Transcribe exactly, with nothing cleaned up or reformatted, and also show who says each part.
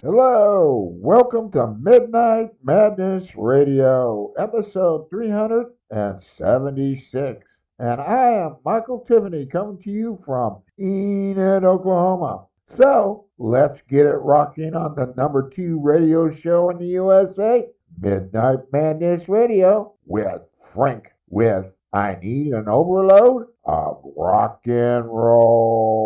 Speaker 1: Hello, welcome to Midnight Madness Radio, episode three hundred seventy-six. And I am Michael Tiffany coming to you from Enid, Oklahoma. So let's get it rocking on the number two radio show in the U S A, Midnight Madness Radio, with Frank, with I Need an Overload of Rock and Roll.